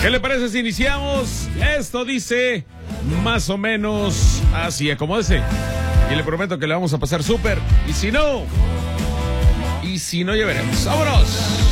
¿Qué le parece si iniciamos? Esto dice más o menos así, acomódese. Y le prometo que le vamos a pasar súper. Y si no, ya veremos. ¡Vámonos!